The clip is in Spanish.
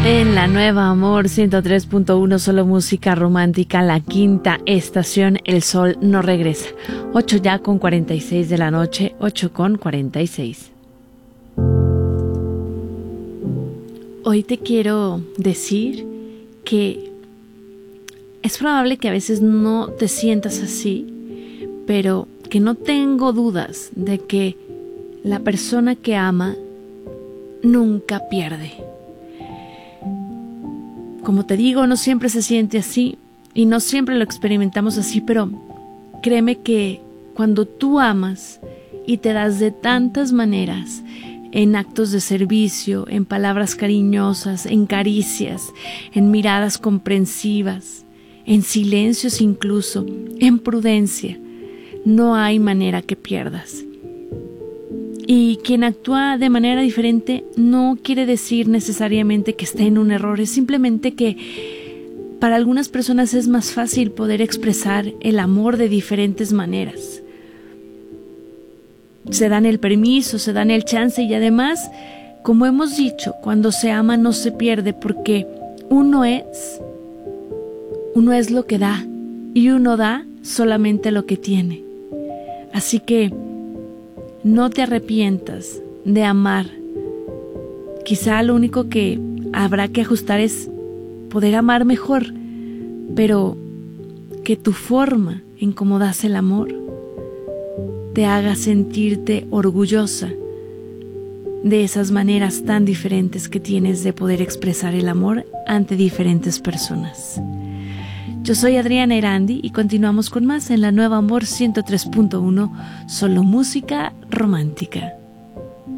En la nueva Amor 103.1, solo música romántica, la quinta estación, el sol no regresa. 8 ya con 46 de la noche, 8 con 46. Hoy te quiero decir que es probable que a veces no te sientas así, pero que no tengo dudas de que la persona que ama nunca pierde. Como te digo, no siempre se siente así y no siempre lo experimentamos así, pero créeme que cuando tú amas y te das de tantas maneras, en actos de servicio, en palabras cariñosas, en caricias, en miradas comprensivas, en silencios incluso, en prudencia, no hay manera que pierdas. Y quien actúa de manera diferente no quiere decir necesariamente que esté en un error, es simplemente que para algunas personas es más fácil poder expresar el amor de diferentes maneras. Se dan el permiso, se dan el chance y además, como hemos dicho, cuando se ama no se pierde porque uno es lo que da y uno da solamente lo que tiene. Así que no te arrepientas de amar. Quizá lo único que habrá que ajustar es poder amar mejor, pero que tu forma en cómo das el amor te haga sentirte orgullosa de esas maneras tan diferentes que tienes de poder expresar el amor ante diferentes personas. Yo soy Adriana Erandi y continuamos con más en la nueva Amor 103.1, solo música romántica.